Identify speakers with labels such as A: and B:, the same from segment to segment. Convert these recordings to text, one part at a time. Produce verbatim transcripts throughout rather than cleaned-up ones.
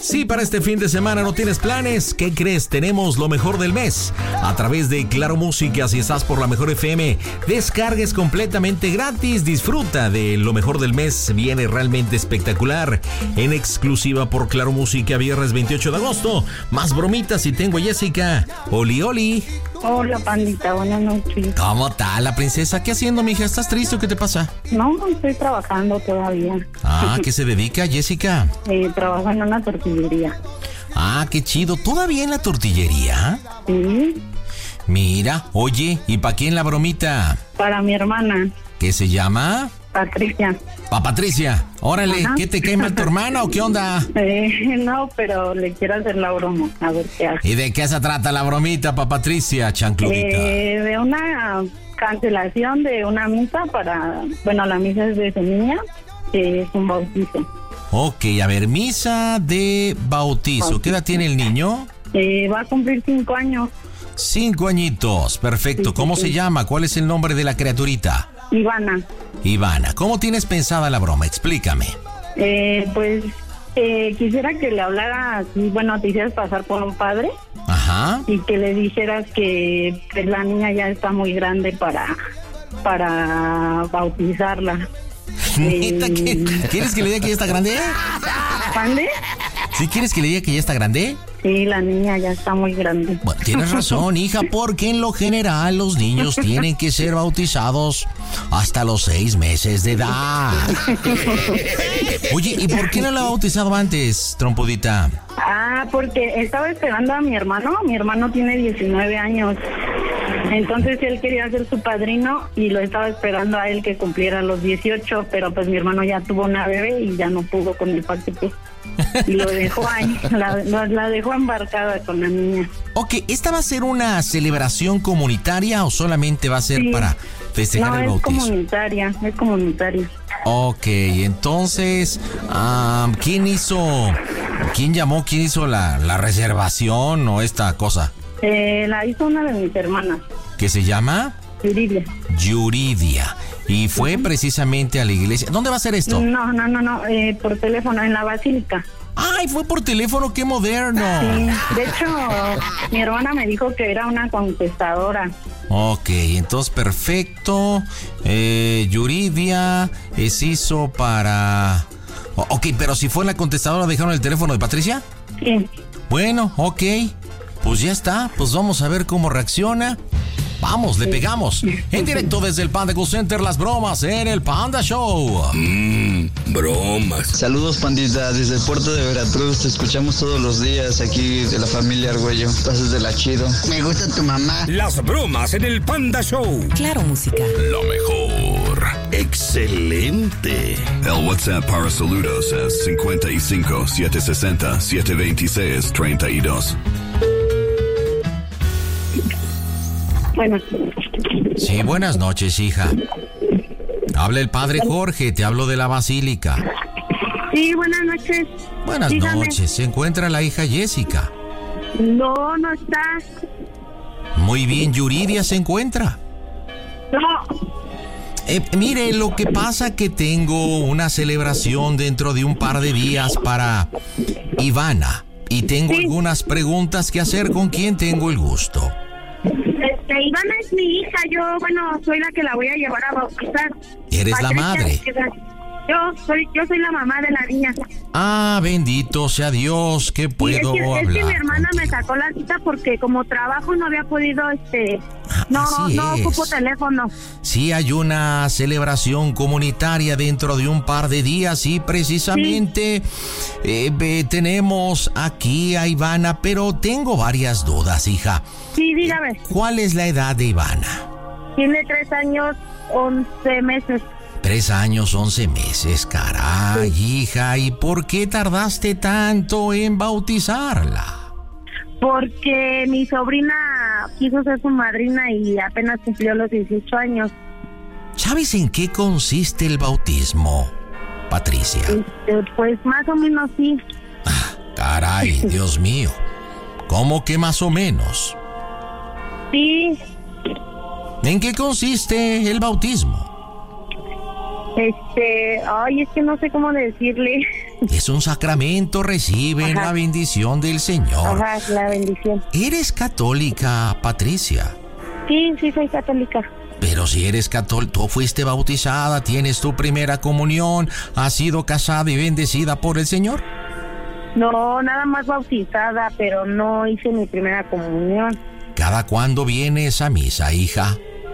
A: Si para este fin de semana no tienes planes, ¿qué crees? Tenemos lo mejor del mes. A través de Claro Música, si estás por la Mejor F M, descargues completamente gratis. Disfruta de lo mejor del mes. Viene realmente espectacular. En exclusiva por Claro Música, viernes veintiocho de agosto. Más bromitas y tengo a Jessica. Oli, oli.
B: Hola, pandita, buenas noches.
A: ¿Cómo está la princesa? ¿Qué haciendo, mija? ¿Estás triste o qué te pasa?
B: No, estoy trabajando todavía.
A: Ah, ¿qué se dedica, Jessica?
B: Eh, trabajo en una tortillería.
A: Ah, qué chido. ¿Todavía en la tortillería?
B: Sí.
A: Mira, oye, ¿y para quién la bromita?
B: Para mi hermana.
A: ¿Qué se llama?
B: Patricia.
A: Pa' Patricia. Órale,
B: Ajá.
A: ¿qué te cae mal tu hermana o qué onda?
B: Eh, no, pero le quiero hacer la broma, a ver qué hace.
A: ¿Y de qué se trata la bromita, pa' Patricia, chancludita?
B: Eh, de una cancelación de una misa para... Bueno, la misa es de su niña, que es un bautizo.
A: Ok, a ver, misa de bautizo.
B: Bautizo.
A: ¿Qué edad tiene el niño?
B: Eh, va a cumplir cinco años.
A: Cinco añitos, perfecto.
B: Sí, sí,
A: ¿Cómo
B: sí.
A: se llama? ¿Cuál es el nombre de la criaturita?
B: Ivana.
A: Ivana, ¿cómo tienes pensada la broma? Explícame.
B: Eh, pues eh, quisiera que le hablara así, bueno, te hicieras pasar por un padre
A: Ajá.
B: y que le dijeras que, que la niña ya está muy grande para, para bautizarla.
A: ¿Neta que- ¿Quieres que le diga que ya está grande?
B: ¿Mande?
A: ¿Sí quieres que le diga que ya está grande?
B: Sí, la niña ya está muy grande.
A: Bueno, tienes razón, hija, porque en lo general los niños tienen que ser bautizados hasta los seis meses de edad. Oye, ¿y por qué no la ha bautizado antes, trompudita?
B: Ah, porque estaba esperando a mi hermano. Mi hermano tiene diecinueve años. Entonces él quería ser su padrino y lo estaba esperando a él que cumpliera los dieciocho, pero pues mi hermano ya tuvo una bebé y ya no pudo con el paquete. Y lo dejó ahí, la, la, la dejó embarcada con la niña.
A: Ok, ¿esta va a ser una celebración comunitaria o solamente va a ser
B: Sí.
A: para festejar
B: No,
A: el
B: es
A: bautizo?
B: comunitaria, es comunitaria.
A: Ok, entonces, ah, ¿quién hizo, quién llamó, quién hizo la, la reservación o esta cosa?
B: Eh, la hizo una de mis hermanas,
A: ¿Qué se llama?
B: Yuridia.
A: Yuridia. Y fue precisamente a la iglesia. ¿Dónde va a ser esto?
B: No, no, no, no, eh, por teléfono, en la basílica.
A: ¡Ay, fue por teléfono! ¡Qué moderno!
B: Sí, de hecho, mi hermana me dijo que era una contestadora.
A: Ok, entonces perfecto. Eh, Yuridia es hizo para... O- ok, pero si fue en la contestadora, ¿dejaron el teléfono de Patricia?
B: Sí.
A: Bueno, ok. Pues ya está. Pues vamos a ver cómo reacciona. Vamos, le pegamos. En directo desde el Panda Cool Center, las bromas en el Panda Show.
C: Mmm, bromas.
D: Saludos, pandita, desde el puerto de Veracruz. Te escuchamos todos los días aquí de la familia Argüello. Pasas de la chido. Me gusta tu mamá.
C: Las bromas en el Panda Show.
E: Claro Música.
C: Lo mejor. Excelente.
F: El WhatsApp para saludos es cincuenta y cinco, setecientos sesenta, setecientos veintiséis, treinta y dos.
B: Bueno,
A: Sí, buenas noches, hija. Habla el padre Jorge, te hablo de la basílica.
B: sí, buenas noches.
A: Buenas
B: Dígame.
A: noches, se encuentra la hija Jessica.
B: No, no está.
A: Muy bien, Yuridia se encuentra.
B: No.
A: Eh, mire, lo que pasa que tengo una celebración dentro de un par de días para Ivana y tengo
B: Sí.
A: algunas preguntas que hacer. ¿Con quién tengo el gusto?
B: Este, Ivana es mi hija, yo, bueno, soy la que la voy a llevar a bautizar.
A: Eres la
B: Patricia,
A: madre.
B: que la- Yo soy, yo soy la mamá de la niña.
A: Ah, bendito sea Dios, que
B: Sí,
A: puedo
B: es, que, es
A: hablar
B: que mi hermana me
A: contigo.
B: sacó la cita porque como trabajo no había podido, este,
A: Ah,
B: no,
A: así
B: no
A: es.
B: ocupo teléfono.
A: Sí, hay una celebración comunitaria dentro de un par de días y precisamente eh, ve- tenemos aquí a Ivana, pero tengo varias dudas, hija.
B: Sí, dígame.
A: ¿Cuál es la edad de Ivana?
B: Tiene tres años, once meses.
A: Tres años, once meses, caray, hija. ¿Y por qué tardaste tanto en bautizarla?
B: Porque mi sobrina quiso ser su madrina y apenas cumplió los dieciocho años.
A: ¿Sabes en qué consiste el bautismo, Patricia?
B: Este, pues más o menos sí.
A: Caray, Dios mío. ¿Cómo que más o menos?
B: Sí,
A: ¿En qué consiste el bautismo?
B: este, ay, es que no sé cómo decirle.
A: Es un sacramento, reciben
E: Ajá.
A: la bendición del Señor.
E: Ajá, la bendición.
A: ¿Eres católica, Patricia?
E: Sí, sí, soy católica.
A: Pero si eres católica, tú fuiste bautizada, tienes tu primera comunión, has sido casada y bendecida por el Señor.
E: No, nada más bautizada, pero no hice mi primera comunión.
A: ¿Cada cuándo vienes a misa, hija?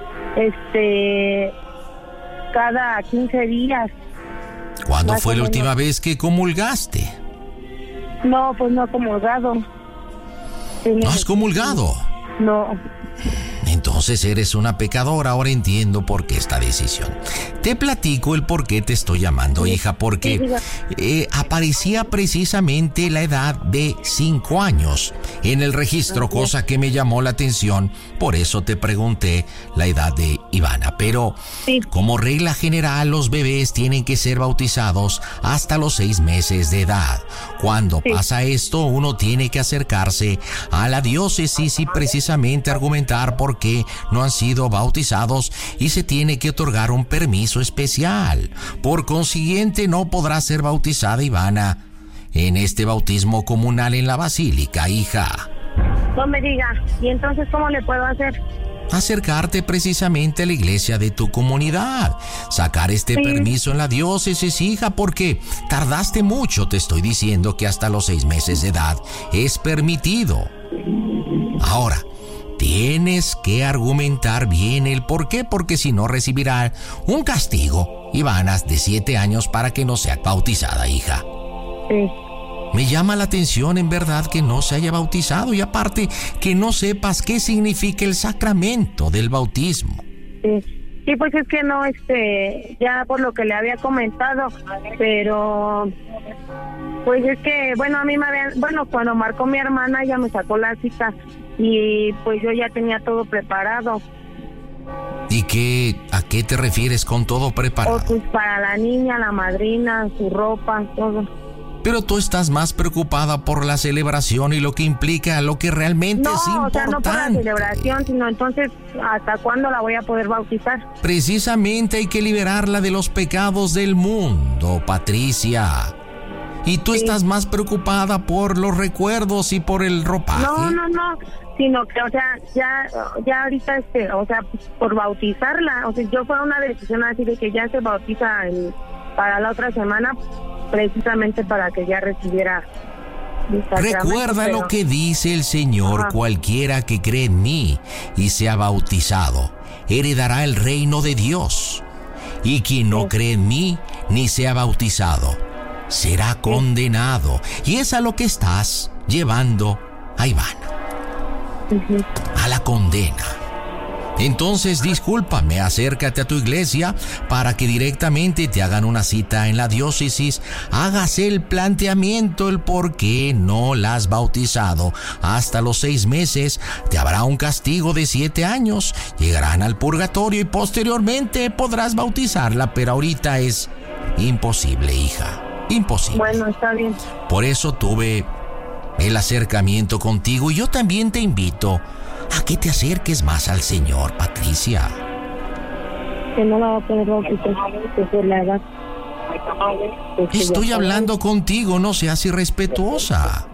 E: Este, cada quince días.
A: ¿Cuándo
E: Más
A: fue
E: o
A: la
E: menos.
A: última vez que comulgaste?
E: No, pues no comulgado.
A: ¿No has comulgado?
E: No.
A: Entonces eres una pecadora. Ahora entiendo por qué esta decisión. Te platico el por qué te estoy llamando, hija, porque eh, aparecía precisamente la edad de cinco años en el registro, cosa que me llamó la atención. Por eso te pregunté la edad de Ivana. Pero
E: Sí.
A: como regla general, los bebés tienen que ser bautizados hasta los seis meses de edad. Cuando
E: Sí.
A: pasa esto, uno tiene que acercarse a la diócesis y precisamente argumentar por qué no han sido bautizados y se tiene que otorgar un permiso especial. Por consiguiente, no podrá ser bautizada Ivana en este bautismo comunal en la basílica, hija.
E: No me diga. ¿Y entonces cómo le puedo hacer?
A: Acercarte precisamente a la iglesia de tu comunidad, sacar este
E: Sí.
A: permiso en la diócesis, hija, porque tardaste mucho. Te estoy diciendo que hasta los seis meses de edad es permitido. Ahora, tienes que argumentar bien el por qué, porque si no recibirá un castigo, Ivana, de siete años para que no sea bautizada, hija.
E: Sí.
A: Me llama la atención en verdad que no se haya bautizado y aparte que no sepas qué significa el sacramento del bautismo.
E: Sí. Sí, pues es que no, este, ya por lo que le había comentado, pero pues es que, bueno, a mí me habían, bueno, cuando marcó mi hermana ya me sacó la cita y pues yo ya tenía todo preparado.
A: ¿Y qué, a qué te refieres con todo preparado?
E: O pues para la niña, la madrina, su ropa, todo.
A: Pero tú estás más preocupada por la celebración y lo que implica, lo que realmente
E: No,
A: es
E: o
A: importante.
E: sea, no por la celebración, sino entonces, ¿hasta cuándo la voy a poder bautizar?
A: Precisamente hay que liberarla de los pecados del mundo, Patricia. Y tú
E: Sí.
A: estás más preocupada por los recuerdos y por el ropaje.
E: No, no, no, sino que, o sea, ya, ya ahorita, este, o sea, por bautizarla, o sea, yo fue una decisión así de que ya se bautiza el, para la otra semana, precisamente para que ya recibiera mi sacramento,
A: Recuerda
E: pero-
A: lo que dice el Señor:
E: Ajá.
A: cualquiera que cree en mí y sea bautizado, heredará el reino de Dios. Y quien no
E: Sí.
A: cree en mí ni sea bautizado, será condenado. Y es a lo que estás llevando a Ivana,
E: Ujú.
A: a la condena. Entonces, discúlpame, acércate a tu iglesia para que directamente te hagan una cita en la diócesis, hagas el planteamiento, el por qué no la has bautizado hasta los seis meses, te habrá un castigo de siete años, llegarán al purgatorio y posteriormente podrás bautizarla, pero ahorita es imposible, hija, imposible.
E: Bueno, está bien.
A: Por eso tuve el acercamiento contigo y yo también te invito a que te acerques más al Señor, Patricia.
E: Que no la va a poder bautizar, que por la edad. Pues que
A: Estoy
E: ya-
A: hablando contigo, no seas irrespetuosa.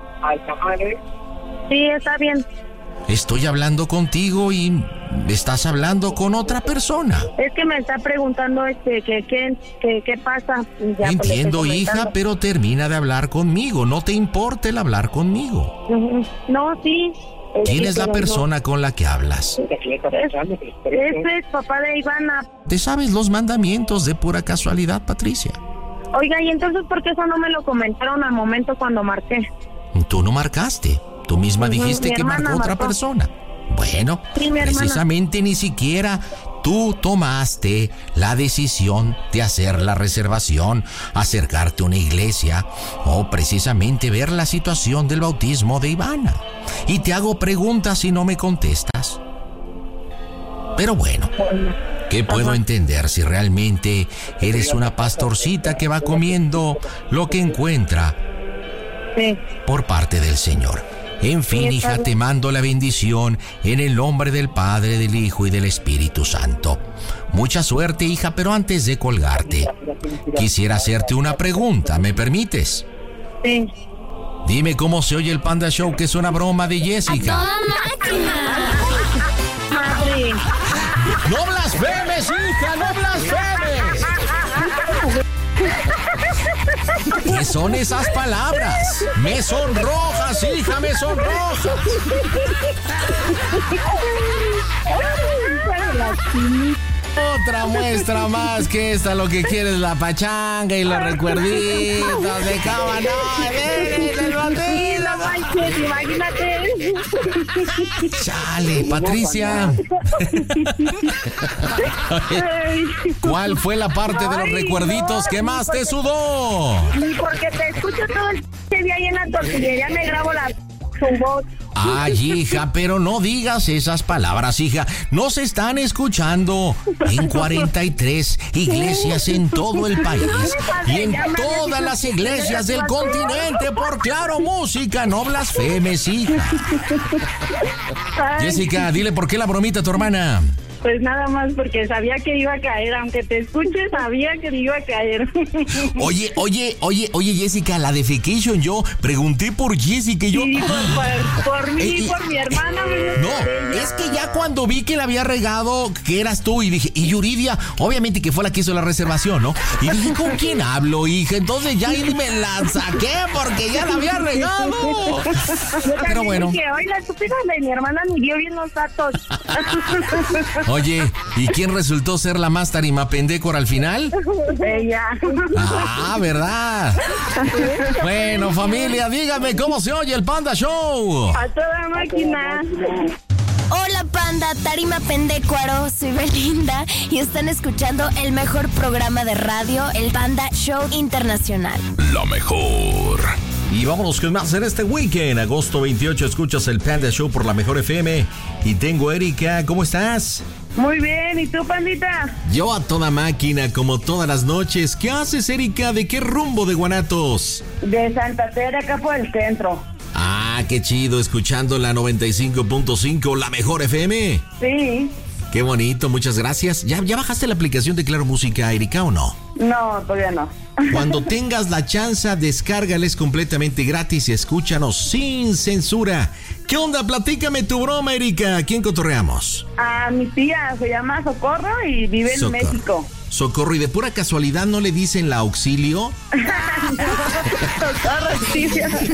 E: Sí, está bien.
A: Estoy hablando contigo y estás hablando con otra persona.
E: Es que me está preguntando este que qué que, qué pasa. Y ya, pues, le
A: Entiendo,
E: estoy
A: hija,
E: comentando.
A: pero termina de hablar conmigo. No te importa el hablar conmigo.
E: Ujú. No, sí.
A: ¿Quién
E: Sí,
A: es la
E: pero no.
A: persona con la que hablas?
E: Este es papá de Ivana.
A: ¿Te sabes los mandamientos de pura casualidad, Patricia?
E: Oiga, ¿y entonces por qué eso no me lo comentaron al momento cuando marqué?
A: Tú no marcaste. Tú misma
E: Ujú,
A: dijiste
E: mi
A: que
E: hermana
A: marcó otra
E: marcó.
A: persona. Bueno,
E: Sí, mi hermana.
A: precisamente ni siquiera tú tomaste la decisión de hacer la reservación, acercarte a una iglesia o precisamente ver la situación del bautismo de Ivana. Y te hago preguntas y no me contestas. Pero bueno, ¿qué puedo entender si realmente eres una pastorcita que va comiendo lo que encuentra
E: Sí.
A: por parte del Señor? En fin, hija, te mando la bendición en el nombre del Padre, del Hijo y del Espíritu Santo. Mucha suerte, hija, pero antes de colgarte, quisiera hacerte una pregunta, ¿me permites?
E: Sí.
A: Dime cómo se oye el Panda Show, que es una broma de Jessica.
G: ¡A toda máquina!
E: Madre.
A: ¡No blasfemes, hija! ¡No blasfemes! ¿Qué son esas palabras? ¡Me sonrojas, hija! ¡Me sonrojas! Otra muestra más que esta, lo que quiere es la pachanga y los recuerditos de cama. ¡No! ¡Ven, el bandido!
E: No manches, imagínate.
A: Chale, Patricia. ¿Cuál fue la parte de los recuerditos que más te sudó?
E: Ni porque te escucho todo el día ahí en la tortillería, me grabo la su voz.
A: Ay, hija, pero no digas esas palabras, hija. Nos están escuchando en cuarenta y tres iglesias en todo el país y en todas las iglesias del continente por Claro Música. No blasfemes, hija. Jessica, dile por qué la bromita a tu hermana.
B: Pues nada más porque sabía que iba a caer, aunque te escuche, sabía que iba a caer.
A: Oye, oye, oye, oye, Jessica, la defecation, yo pregunté por Jessica y yo...
B: Sí, por, por, por mí,
A: Eh, eh,
B: por mi hermana.
A: No, es que ya cuando vi que la había regado, que eras tú, y dije, y Yuridia, obviamente que fue la que hizo la reservación, ¿no? Y dije, ¿con quién hablo, hija? Entonces ya ahí me la saqué porque ya la había regado. Pero bueno.
E: Que hoy la estúpida de mi hermana ni dio bien los datos.
A: Oye, ¿y quién resultó ser la más tarimapendécora al final?
E: Ella.
A: Ah, ¿verdad? Bueno, familia, dígame cómo se oye el Panda Show.
B: A toda máquina.
G: Hola, Panda, Tarima Pendécuaro, soy Belinda y están escuchando el mejor programa de radio, el Panda Show Internacional.
C: La mejor.
A: Y vámonos con más en este weekend. Agosto veintiocho, escuchas el Panda Show por la mejor F M. Y tengo a Erika, ¿cómo estás?
E: Muy bien, ¿y tú, pandita?
A: Yo a toda máquina, como todas las noches. ¿Qué haces, Erika? ¿De qué rumbo de Guanatos?
E: De Santa Tere, acá por el centro.
A: Ah, qué chido, escuchando la noventa y cinco punto cinco, la mejor F M.
E: Sí.
A: Qué bonito, muchas gracias. ¿Ya, ya bajaste la aplicación de Claro Música, Erika, o no?
E: No, todavía no.
A: Cuando tengas la chance, descárgales completamente gratis y escúchanos sin censura. ¿Qué onda? Platícame tu broma, Erika. ¿A quién cotorreamos?
E: A mi tía se llama Socorro y vive en
A: Socorro.
E: México.
A: Socorro, ¿y de pura casualidad no le dicen la auxilio?
E: Socorro, sí.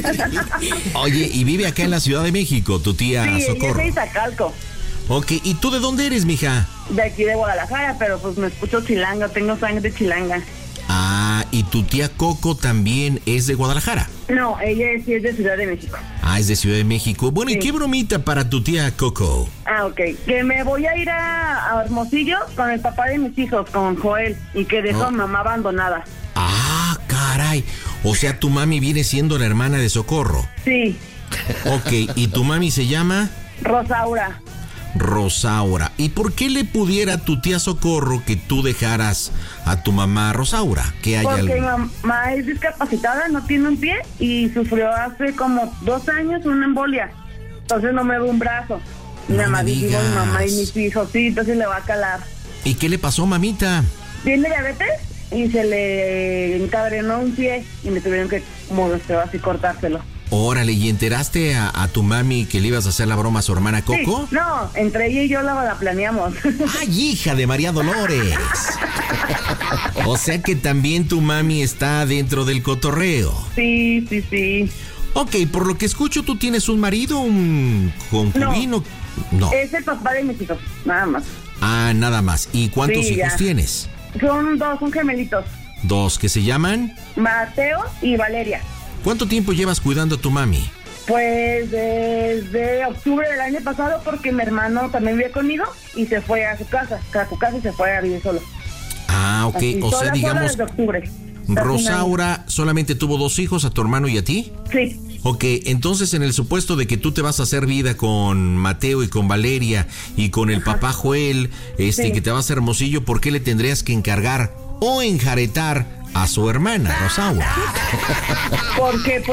A: Oye, y vive acá en la Ciudad de México, tu tía
E: Sí,
A: Socorro.
E: ella es de Iztacalco,
A: Ok, ¿y tú de dónde eres, mija?
E: de aquí de Guadalajara, pero pues me escucho chilanga, tengo sangre de chilanga.
A: Ah, ¿y tu tía Coco también es de Guadalajara?
E: No, ella sí es de Ciudad de México.
A: Ah, es de Ciudad de México. Bueno, ¿y
E: Sí.
A: qué bromita para tu tía Coco?
E: Ah, ok. Que me voy a ir a, a Hermosillo con el papá de mis hijos, con Joel, y que dejó
A: No.
E: a mamá abandonada.
A: Ah, caray. O sea, tu mami viene siendo la hermana de Socorro.
E: Sí,
A: Ok, ¿y tu mami se llama?
E: Rosaura.
A: Rosaura. ¿Y por qué le pudiera a tu tía Socorro que tú dejaras a tu mamá Rosaura? ¿Que hay
E: Porque mi
A: algo?
E: mamá es discapacitada, no tiene un pie y sufrió hace como dos años una embolia. Entonces no me ve un brazo. Mi
A: No
E: mamá
A: me
E: dijo,
A: digas.
E: mi mamá y mis hijos, sí, entonces le va a calar.
A: ¿Y qué le pasó, mamita?
E: Tiene diabetes y se le encadrenó un pie y le tuvieron que, como así, cortárselo.
A: Órale, ¿y enteraste a, a tu mami que le ibas a hacer la broma a su hermana Coco?
E: Sí, no, entre ella y yo la, la planeamos.
A: ¡Ay, hija de María Dolores! O sea que también tu mami está dentro del cotorreo.
E: Sí, sí, sí.
A: Ok, por lo que escucho, ¿tú tienes un marido, un concubino? No.
E: Es el papá de mis hijos, nada más.
A: Ah, nada más. ¿Y cuántos
E: Sí,
A: hijos
E: ya.
A: tienes?
E: Son dos, son gemelitos.
A: Dos, ¿que se llaman?
E: Mateo y Valeria.
A: ¿Cuánto tiempo llevas cuidando a tu mami?
E: Pues desde octubre del año pasado, porque mi hermano también vive conmigo y se fue a su casa, a su casa y se fue a vivir solo.
A: Ah, ok.
E: Así,
A: O sea,
E: sola, sola
A: digamos,
E: desde octubre.
A: Rosaura solamente tuvo dos hijos, a tu hermano y a ti.
E: Sí,
A: Ok, entonces en el supuesto de que tú te vas a hacer vida con Mateo y con Valeria y con el papá Joel, este,
E: Sí.
A: que te vas a Hermosillo, ¿por qué le tendrías que encargar o enjaretar a su hermana, Rosaura?
E: porque pues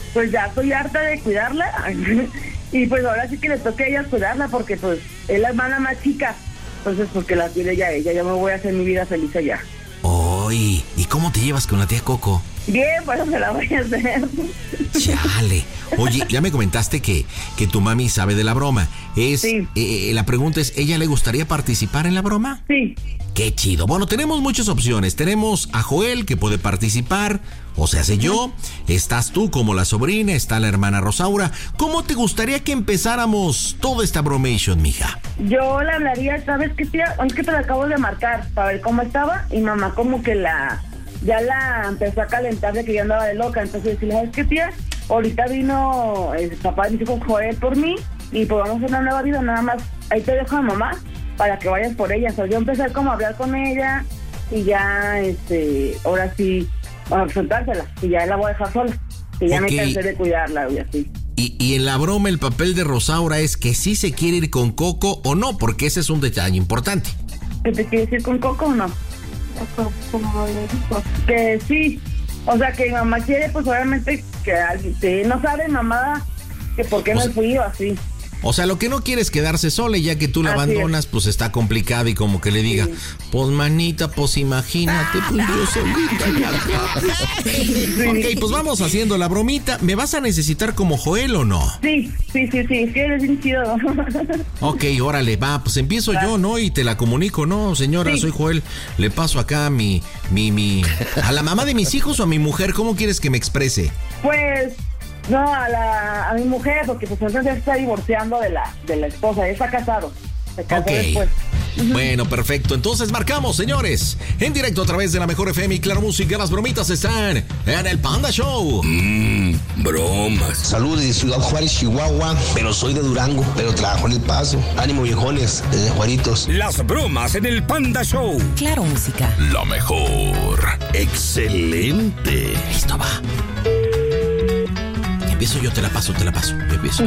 B: pues ya estoy harta de cuidarla. Y pues ahora sí que le toca a ella cuidarla porque pues es la hermana más chica. Entonces porque la tiene ya ella, ya me voy a hacer mi vida feliz allá.
A: Oye, ¿y cómo te llevas con la tía Coco?
B: Bien, pues me la voy a hacer.
A: Chale. Oye, ya me comentaste que, que tu mami sabe de la broma. Es,
B: Sí.
A: eh, la pregunta es, ¿ella le gustaría participar en la broma?
B: Sí.
A: Qué chido. Bueno, tenemos muchas opciones. Tenemos a Joel, que puede participar, o sea, sé yo. Estás tú como la sobrina, está la hermana Rosaura. ¿Cómo te gustaría que empezáramos toda esta bromation, mija?
B: Yo le hablaría, ¿sabes qué, tía? Es que te la acabo de marcar para ver cómo estaba y mamá como que la... ya la empezó a calentar de que yo andaba de loca. Entonces decirle, ¿sabes qué, tía? Ahorita vino el papá de mi hijo Joel por mí y pues vamos a hacer una nueva vida, nada más. Ahí te dejo a mamá para que vayas por ella. O sea, yo empecé como a hablar con ella y ya, este, ahora sí, a presentársela y ya la voy a dejar sola. Y ya
A: Ok.
B: me cansé de cuidarla y así.
A: Y, y en la broma el papel de Rosaura es que sí se quiere ir con Coco o no, porque ese es un detalle importante.
B: ¿Qué te quieres ir con Coco o no? Como le dijo. Que sí. O sea, que mi mamá quiere, pues obviamente que alguien, sí, no sabe mamá que por qué
A: O
B: no
A: sea-
B: fui yo así.
A: O sea, lo que no quiere es quedarse sola y ya que tú la
B: Así
A: abandonas, pues está complicado y como que le diga,
B: Sí.
A: pues manita, pues imagínate, pues yo solita. Ok, pues vamos haciendo la bromita. ¿Me vas a necesitar como Joel o no?
B: Sí, sí, sí, sí, sí, eres bien chido.
A: Ok, órale, va, pues empiezo yo, ¿no? Y te la comunico, ¿no? Señora,
B: Sí.
A: soy Joel, le paso acá a mi, mi, mi... ¿A la mamá de mis hijos o a mi mujer? ¿Cómo quieres que me exprese?
B: Pues, no, a la a mi mujer, porque pues entonces está divorciando de la de la esposa, él está casado. Se casó
A: Ok.
B: después.
A: Bueno, perfecto. Entonces marcamos, señores. En directo a través de la Mejor F M y Claro Música, las bromitas están en el Panda Show.
C: Mmm, bromas.
H: Saludos de Ciudad Juárez, Chihuahua, pero soy de Durango, pero trabajo en El Paso. Ánimo, viejones, desde Juaritos.
C: Las bromas en el Panda Show.
I: Claro Música.
C: La mejor. Excelente.
A: Listo, va. Empiezo yo, te la paso, te la paso. Yo empiezo.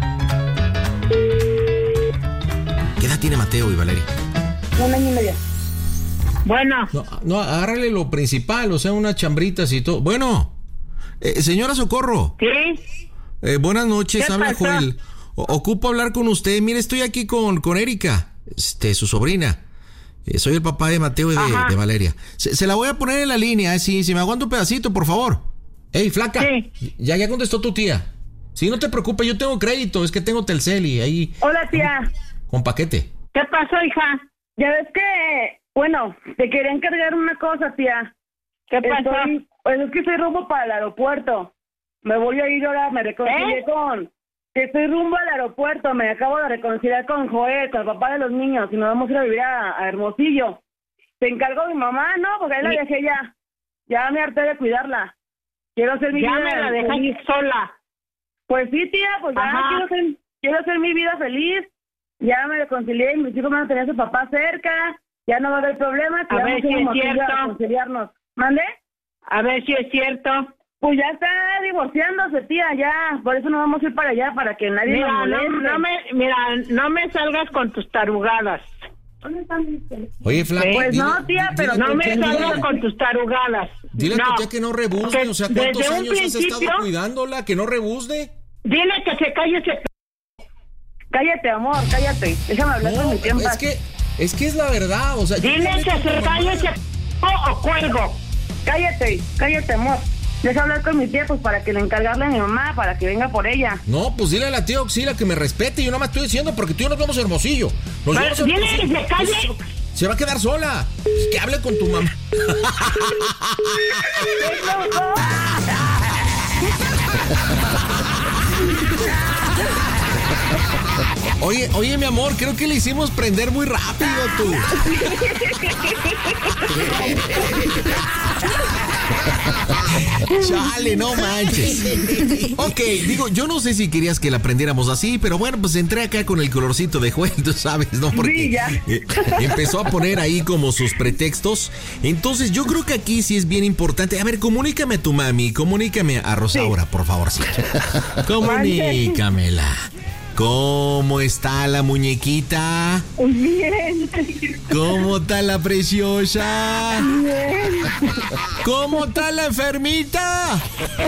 A: ¿Qué edad tiene Mateo y Valeria?
B: Un año y medio. Bueno.
A: No, no, agárrale lo principal, o sea, unas chambritas y todo. Bueno, eh, señora Socorro.
B: ¿Sí?
A: Eh, buenas noches,
B: ¿Qué
A: habla
B: pasó?
A: Joel. O- ocupo hablar con usted. Mire, estoy aquí con, con Erika, este, su sobrina. Eh, soy el papá de Mateo y de,
B: Ajá.
A: de Valeria. Se, se la voy a poner en la línea, eh, si, si me aguanta un pedacito, por favor. Ey, flaca.
B: Sí.
A: Ya, ya contestó tu tía. Sí, no te preocupes, yo tengo crédito, es que tengo Telcel y ahí
B: Hola, tía.
A: con paquete.
B: ¿Qué pasó, hija? Ya ves que, bueno, te quería encargar una cosa, tía. ¿Qué pasó? Estoy, pues es que estoy rumbo para el aeropuerto. Me voy a ir ahora, me reconcilié
E: ¿Eh?
B: con... Que estoy rumbo al aeropuerto, me acabo de reconciliar con Joel, con el papá de los niños, y nos vamos a ir a vivir a, a Hermosillo. Te encargo mi mamá, ¿no? Porque ahí la
E: Sí.
B: dejé ya. Ya me harté de cuidarla. Quiero hacer mi
E: Ya
B: vida
E: me la
B: feliz.
E: dejaste sola.
B: Pues sí, tía, pues ya
E: Ajá.
B: quiero hacer, quiero hacer mi vida feliz. Ya me reconcilié, mis hijos van a tener a su papá cerca, ya no va a haber problemas.
E: A
B: ya
E: ver
B: vamos
E: si
B: ir a
E: es
B: Hermosillo a
E: cierto.
B: reconciliarnos. ¿Mande?
E: A ver si es cierto.
B: Pues ya está divorciándose, tía, ya. Por eso no vamos a ir para allá, para que nadie
E: Mira,
B: nos
E: no,
B: moleste.
E: no me, mira, no me salgas con tus tarugadas.
A: Oye, flaca.
B: Pues
A: dile-
B: no, tía, pero
A: dile a
E: No
A: tu
E: me
A: tía que
E: salgas
A: no-
E: con tus tarugadas.
A: Dile a
E: No.
A: tu tía que no rebuzne,
E: Porque
A: o sea, ¿cuántos
E: desde un
A: años has estado
E: principio-
A: cuidándola? Que no rebuzne.
E: Dile que se calle ese...
B: Cállate, amor, cállate. Déjame hablar
A: No,
B: con mi tiempo.
A: es que, es que es la verdad, o sea... yo
E: Dile
A: hablé
E: que
A: con
E: se
A: tu
E: calle
A: mamá.
E: ese... o cuelgo.
B: Cállate, cállate, amor. Deja hablar con mi tía, pues para que le encargarle a mi mamá, para que venga por ella.
A: No, pues dile a la tía Oxila que me respete. Yo no me estoy diciendo porque tú y yo nos vamos a Hermosillo. Nos
E: Pero
A: vamos a
E: dile que
A: Hermosillo.
E: se calle.
A: Se va a quedar sola. Que hable con tu mamá. Oye, oye, mi amor, creo que le hicimos prender muy rápido tú. Chale, no manches. Ok, digo, yo no sé si querías que la prendiéramos así, pero bueno, pues entré acá con el colorcito de Joel, tú sabes, ¿no? Porque
B: Sí, ya.
A: eh, empezó a poner ahí como sus pretextos. Entonces, yo creo que aquí sí es bien importante. A ver, comunícame a tu mami, comunícame a Rosaura, por favor, sí. Comunícamela. ¿Cómo está la muñequita?
E: Bien.
A: ¿Cómo está la preciosa?
E: Bien.
A: ¿Cómo está la enfermita?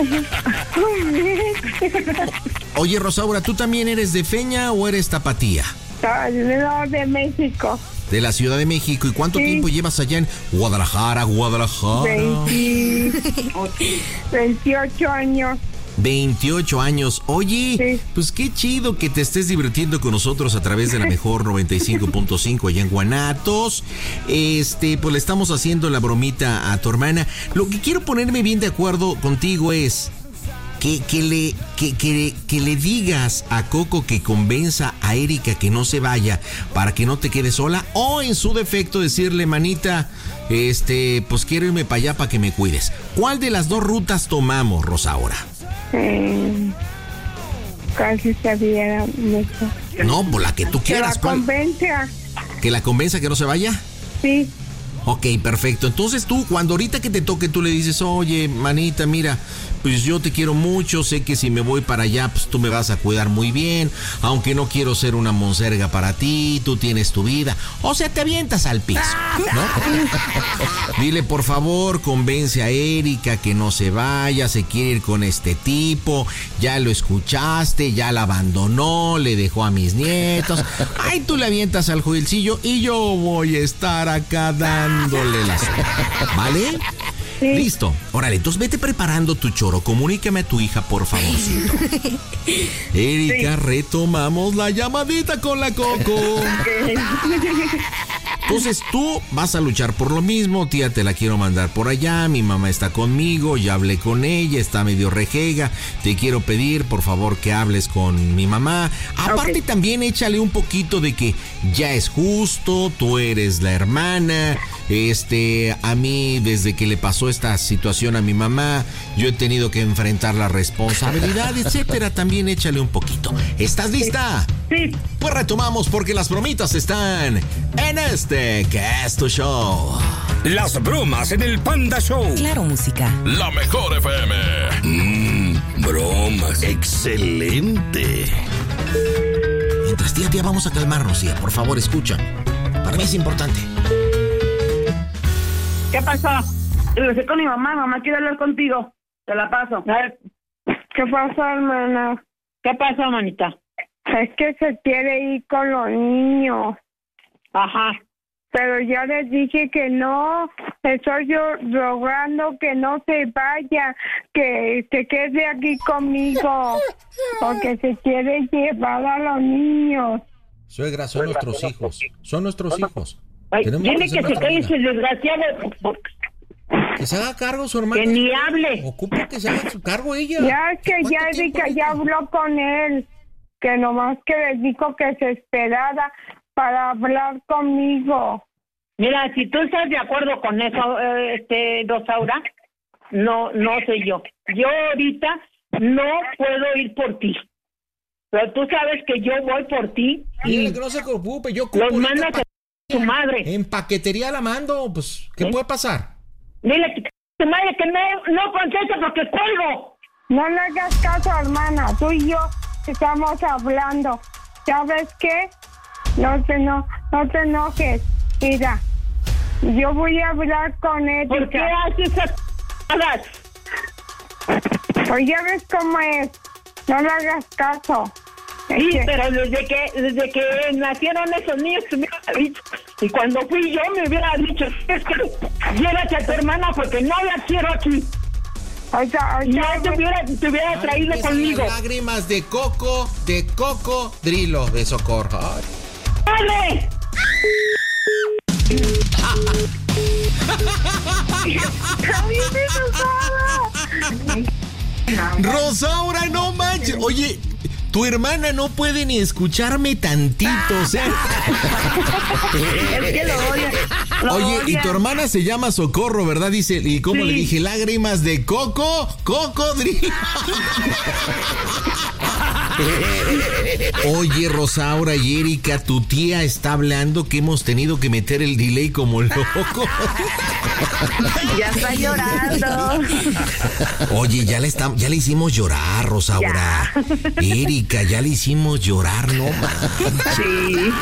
E: Bien.
A: Oye, Rosaura, ¿tú también eres de Feña o eres tapatía?
E: No, de México.
A: De la Ciudad de México. ¿Y cuánto sí. tiempo llevas allá en Guadalajara, Guadalajara?
E: veinte, veintiocho años.
A: veintiocho años. Oye, sí. pues qué chido que te estés divirtiendo con nosotros a través de la mejor noventa y cinco punto cinco allá en Guanatos. Este, pues le estamos haciendo la bromita a tu hermana. Lo que quiero ponerme bien de acuerdo contigo es que, que, le, que, que, que le digas a Coco que convenza a Erika que no se vaya para que no te quedes sola, o en su defecto decirle, manita, este, pues quiero irme para allá para que me cuides. ¿Cuál de las dos rutas tomamos, Rosaura?
E: Eh, casi sabía mucho.
A: No, por la que tú quieras.
E: Que la convenza.
A: ¿Que la convenza que no se vaya?
E: Sí.
A: Ok, perfecto. Entonces tú, cuando ahorita que te toque, tú le dices, oye, manita, mira, pues yo te quiero mucho, sé que si me voy para allá, pues tú me vas a cuidar muy bien, aunque no quiero ser una monserga para ti, tú tienes tu vida. O sea, te avientas al piso, ¿no? Dile, por favor, convence a Erika que no se vaya, se quiere ir con este tipo, ya lo escuchaste, ya la abandonó, le dejó a mis nietos. Ay, tú le avientas al Joelcillo y yo voy a estar acá dándole la sopa, ¿vale? Sí. Listo. Órale, entonces vete preparando tu choro. Comunícame a tu hija, por favorcito. Erika, sí. retomamos la llamadita con la Coco. Entonces tú vas a luchar por lo mismo. Tía, te la quiero mandar por allá. Mi mamá está conmigo. Ya hablé con ella. Está medio rejega. Te quiero pedir, por favor, que hables con mi mamá. Aparte, okay. también échale un poquito de que ya es justo. Tú eres la hermana. Este, a mí, desde que le pasó esta situación a mi mamá, yo he tenido que enfrentar la responsabilidad, etcétera. También échale un poquito. ¿Estás lista?
E: Sí.
A: Pues retomamos porque las bromitas están en este que es tu show.
C: Las bromas en el Panda Show.
I: Claro, música.
C: La mejor F M. Mmm, bromas. Excelente.
A: Mientras, tía, tía, vamos a calmarnos, tía. Por favor, escucha. Para mí es importante.
B: ¿Qué pasó? Regresé con mi mamá, mamá quiere hablar contigo. Te la paso.
E: ¿Qué pasó, hermana?
B: ¿Qué pasó, manita?
E: Es que se quiere ir con los niños.
B: Ajá.
E: Pero ya les dije que no, estoy yo rogando que no se vaya, que se quede aquí conmigo, porque se quiere llevar a los niños.
A: Suegra, son nuestros hijos, son nuestros hijos.
B: Ay, dile que, que se calle ese desgraciado.
A: Que se haga cargo su hermana.
B: Que ni hable.
A: Ocupa que se haga su cargo ella.
E: Ya es que ya Erika ya habló con él, que nomás que le dijo que se esperara para hablar conmigo.
B: Mira, si tú estás de acuerdo con eso, eh, este, Rosaura, no, no sé yo. Yo ahorita no puedo ir por ti. Pero tú sabes que yo voy por ti.
A: Y que no se preocupe, yo
B: los mandas a tu madre.
A: En paquetería la mando, pues, ¿qué ¿Eh? puede pasar?
B: Dile que tu madre que no, no contesta porque cuelgo.
E: No le hagas caso, hermana. Tú y yo estamos hablando. ¿Sabes qué? No te, no, no te enojes. Mira, yo voy a hablar con él.
B: ¿Por qué haces esas cosas?
E: Pues ya ves cómo es. No le hagas caso.
B: Sí, es que... pero desde que desde que nacieron esos niños me hubiera dicho. Y cuando fui yo me hubiera dicho, es que llévate a tu hermana porque no la quiero aquí.
E: O sea, o sea,
B: no te hubiera, te hubiera traído conmigo.
A: Lágrimas de coco, de cocodrilo, de socorro.
B: ¡Dale!
A: Rosaura, no manches. Oye, tu hermana no puede ni escucharme tantito, o sea.
B: Es que lo odia. Lo
A: Oye,
B: odia.
A: y tu hermana se llama Socorro, ¿verdad? Dice, ¿y cómo sí. le dije? Lágrimas de coco, cocodrilo. Oye, Rosaura y Erika, tu tía está hablando que hemos tenido que meter el delay como loco.
E: Ya está llorando.
A: Oye, ya le está, ya le hicimos llorar, Rosaura. Ya. Erika, ya le hicimos llorar, no manches.
E: Sí.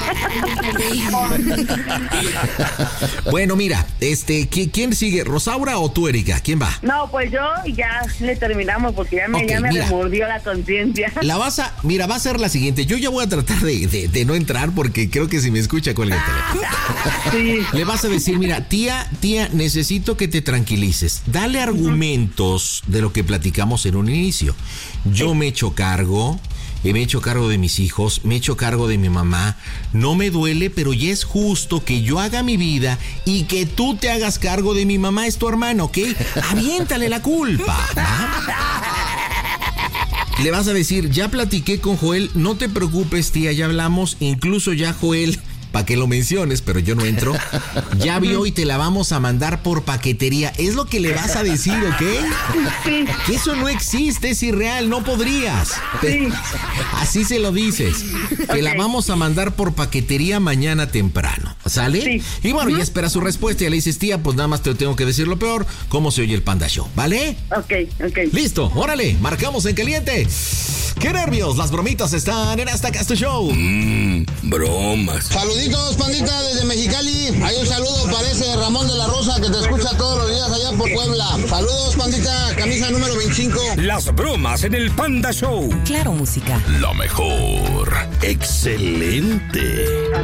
A: Bueno, mira, este, ¿quién sigue? ¿Rosaura o tú, Erika? ¿Quién va?
E: No, pues yo y ya le terminamos porque ya me, okay, ya me remordió la conciencia.
A: La vas a, mira, va a ser la siguiente. Yo ya voy a tratar de, de, de no entrar porque creo que si me escucha cuelga el teléfono. Sí. Le vas a decir, mira, tía, tía, necesito que te tranquilices. Dale argumentos uh-huh. de lo que platicamos en un inicio. Yo sí. me echo cargo. Me he hecho cargo de mis hijos, me he hecho cargo de mi mamá. No me duele, pero ya es justo que yo haga mi vida y que tú te hagas cargo de mi mamá, es tu hermano, ¿ok? Aviéntale la culpa, ¿va? Le vas a decir, ya platiqué con Joel, no te preocupes, tía, ya hablamos, incluso ya Joel... para que lo menciones, pero yo no entro. Ya vio y te la vamos a mandar por paquetería. Es lo que le vas a decir, ¿ok? Sí. Que eso no existe, es irreal, no podrías. Sí. Así se lo dices. Que okay. la vamos a mandar por paquetería mañana temprano. ¿Sale? Sí. Y bueno, uh-huh. ya espera su respuesta. Ya le dices, tía, pues nada más te tengo que decir lo peor. ¿Cómo se oye el Panda Show? ¿Vale?
E: Ok, ok.
A: Listo, órale, marcamos en caliente. ¡Qué nervios! Las bromitas están en Hasta Casto Show.
C: Mmm, bromas.
H: Saluditos, pandita, desde Mexicali. Hay un saludo para ese Ramón de la Rosa que te escucha todos los días allá por Puebla. Saludos, pandita, camisa número veinticinco.
C: Las bromas en el Panda Show.
I: Claro, música.
C: Lo mejor. Excelente.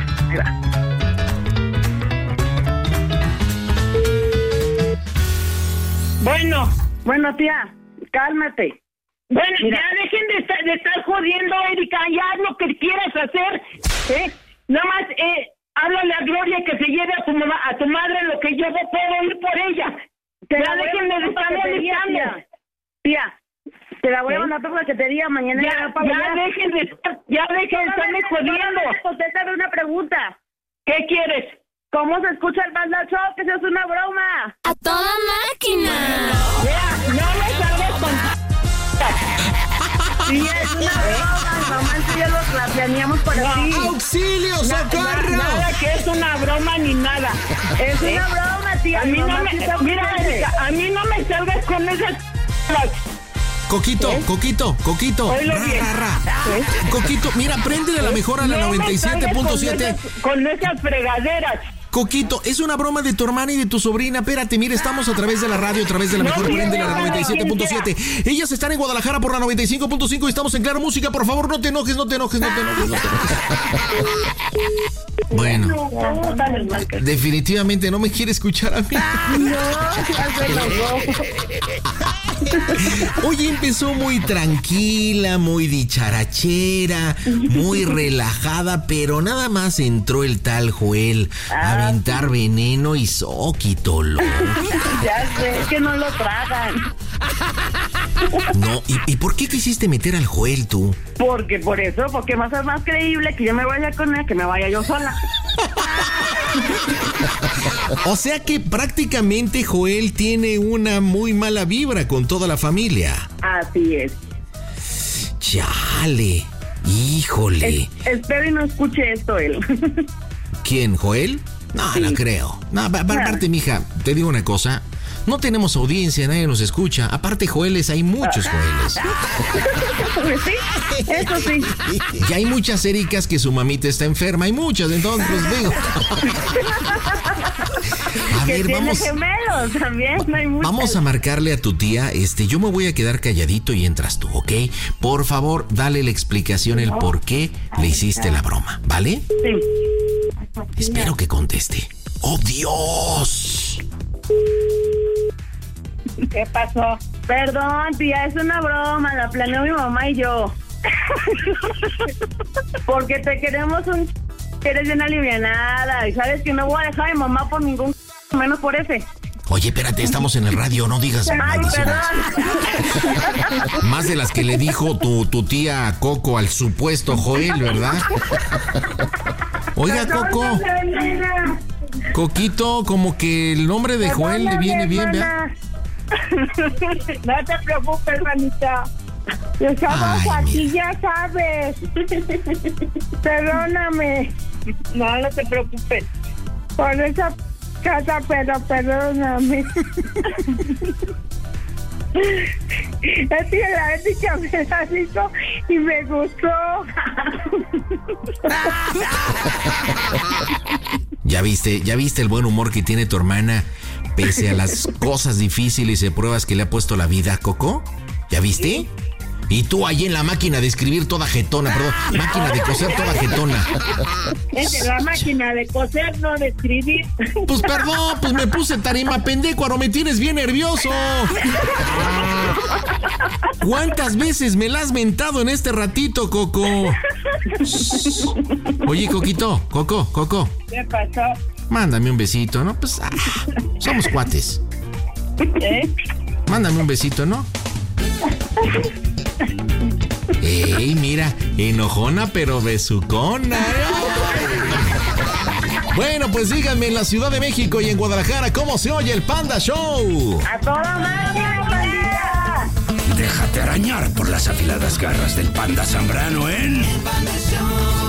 E: Bueno, bueno, tía, cálmate. Bueno, mira, ya dejen de estar, de estar jodiendo, Erika, ya haz lo que quieras hacer, ¿eh? Nada más, eh, háblale a Gloria que se lleve a tu mamá, a tu madre lo que yo puedo ir por ella. Te ya dejen de estar molestando. Tía, te la voy a mandar por la paquetería mañana. Ya, ya, para ya dejen de estar, ya dejen de estarme jodiendo. Contéstame una pregunta. ¿Qué quieres? ¿Cómo se escucha el Panda Show? Que eso es una broma.
G: ¡A toda máquina!
E: Ya, no me salgas con... Sí, es una broma, mamá y yo lo planeamos por así.
A: No, ¡auxilio, socorro!
E: Na, nada que es una broma ni nada. Es ¿Eh? una broma, tía. A mí no me, mira, Erika, a mí no me salgas con esas...
A: Coquito, ¿Eh? Coquito, Coquito.
E: Ra, ra, ra. ¿Eh?
A: Coquito, mira, préndele la mejor a la no noventa y siete punto siete.
E: Con esas fregaderas.
A: Coquito, es una broma de tu hermana y de tu sobrina. Espérate, mira, estamos a través de la radio, a través de la mejor, por ende, la noventa y siete punto siete. Ellas están en Guadalajara por la noventa y cinco punto cinco y estamos en Claro Música. Por favor, no te enojes, no te enojes, no te enojes, no te enojes. Bueno, definitivamente no me quiere escuchar a mí. Oye, empezó muy tranquila, muy dicharachera, muy relajada, pero nada más entró el tal Joel a aventar veneno y zóquito, loco.
E: Ya sé, es que no lo tragan.
A: No, ¿y, ¿y por qué quisiste meter al Joel tú?
E: Porque por eso, porque más es más creíble que yo me vaya con él que me vaya yo sola.
A: O sea que prácticamente Joel tiene una muy mala vibra con toda la familia.
E: Así es.
A: Chale, híjole.
E: Es, espero y no escuche esto él.
A: ¿Quién, Joel? No, sí. No creo. No, aparte, mija, te digo una cosa. No tenemos audiencia, nadie nos escucha. Aparte, Joeles, hay muchos Joeles.
E: Sí, eso sí.
A: Y hay muchas Ericas que su mamita está enferma. Hay muchas, entonces, pues digo. A
E: ver,
A: que
E: vamos. Gemelos también, hay muchas.
A: Vamos a marcarle a tu tía. Este, yo me voy a quedar calladito y entras tú, ¿ok? Por favor, dale la explicación, el por qué le hiciste la broma, ¿vale?
E: Sí.
A: Espero que conteste. ¡Oh, Dios!
E: ¿Qué pasó? Perdón, tía, es una broma, la planeó mi mamá y yo. Porque te queremos un... Eres bien alivianada y sabes que no voy a dejar a mi mamá por ningún... menos por ese.
A: Oye, espérate, estamos en el radio, no digas maldiciones. Más de las que le dijo tu, tu tía Coco al supuesto Joel, ¿verdad? Oiga, Coco. Coquito, como que el nombre de Joel le viene bien, ¿verdad?
E: No te preocupes, hermanita. Estamos
A: Ay,
E: aquí,
A: mira.
E: ya sabes. Perdóname.
B: No, no te preocupes.
E: Por esa casa, pero perdóname. Es que la ética me la hizo y me gustó.
A: Ya viste, ya viste el buen humor que tiene tu hermana, pese a las cosas difíciles y pruebas que le ha puesto la vida, Coco. ¿Ya viste? Y tú ahí en la máquina de escribir toda jetona, perdón, máquina de coser toda jetona.
B: Es la máquina de coser, no de escribir.
A: Pues perdón, pues me puse tarima pendecuaro, me tienes bien nervioso. ¿Cuántas veces me la has mentado en este ratito, Coco? Oye, Coquito, Coco, Coco.
B: ¿Qué pasó?
A: Mándame un besito, ¿no? Pues ah, somos cuates.
B: ¿Eh?
A: Mándame un besito, ¿no? Ey, mira, enojona pero besucona. Bueno, pues díganme en la Ciudad de México y en Guadalajara cómo se oye el Panda Show.
E: ¡A toda máquina, pandilla!
C: Déjate arañar por las afiladas garras del Panda Zambrano en...
I: El Panda Show.